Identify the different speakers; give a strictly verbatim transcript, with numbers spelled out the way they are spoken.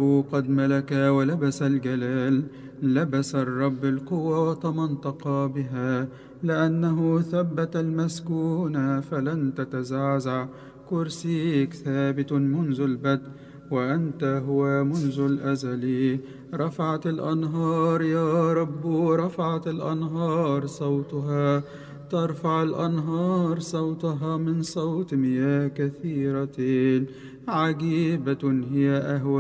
Speaker 1: الرب قد ملك ولبس الجلال، لبس الرب القوة وتمنطق بها، لأنه ثبت المسكون فلن تتزعزع. كرسيك ثابت منذ البدء، وأنت هو منذ الأزل. رفعت الأنهار يا رب، رفعت الأنهار صوتها، ترفع الأنهار صوتها من صوت مياه كثيرة. عجيبة هي أهوال